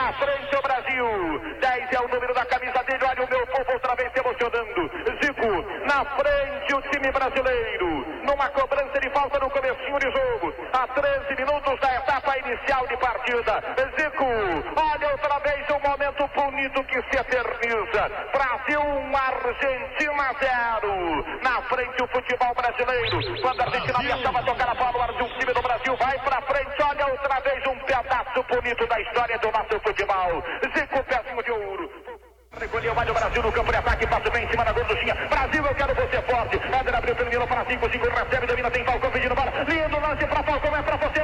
Na frente o Brasil. 10 é o número da camisa dele. Olha o meu povo outra vez se emocionando. Zico, na frente o time brasileiro. Numa cobrança de falta no comecinho de jogo. A 13 minutos da etapa inicial de partida. Zico, olha outra vez um momento bonito que se eterniza. Brasil 1, Argentina 0. Na frente o futebol brasileiro. Quando a Argentina deixava tocar a bola, o time do Brasil vai pra frente. Olha outra vez um pedaço bonito da história do nosso futebol. Zico, pezinho de ouro. Recolheu, vai o Brasil no campo de ataque, passa bem em cima da gorduchinha. Brasil, eu quero você forte. Éder abriu pelo meio para 5, recebe, domina, tem Falcão pedindo bola. Lindo lance para Falcão, é para você.